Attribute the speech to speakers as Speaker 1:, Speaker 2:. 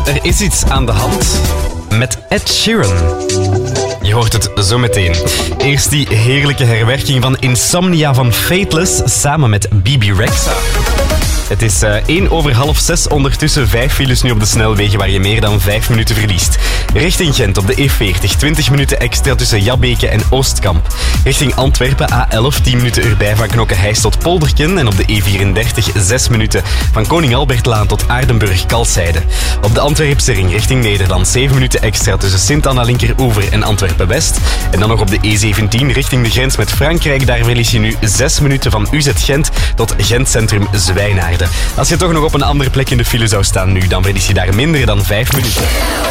Speaker 1: Er is iets aan de hand met Ed Sheeran. Je hoort het zo meteen. Eerst die heerlijke herwerking van Insomnia van Fateless samen met Bibi Rexha. Het is 5:01, ondertussen 5 files nu op de snelwegen waar je meer dan 5 minuten verliest. Richting Gent op de E40, 20 minuten extra tussen Jabbeke en Oostkamp. Richting Antwerpen A11, 10 minuten erbij van Knokke-Heist tot Polderken. En op de E34, 6 minuten van Koning Albertlaan tot Aardenburg-Kalszijde. Op de Antwerpse ring richting Nederland, 7 minuten extra tussen Sint-Anna-Linkeroever en Antwerpen-West. En dan nog op de E17 richting de grens met Frankrijk. Daar verlies je nu 6 minuten van UZ Gent tot Gent-centrum Zwijnaarden. Als je toch nog op een andere plek in de file zou staan nu, dan verlies je daar minder dan 5 minuten.